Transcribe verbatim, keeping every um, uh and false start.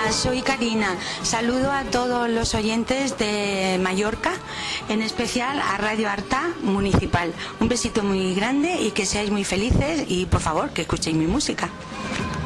Hola, soy Karina. Saludo a todos los oyentes de Mallorca, en especial a Radio Artà Municipal. Un besito muy grande y que seáis muy felices y por favor que escuchéis mi música.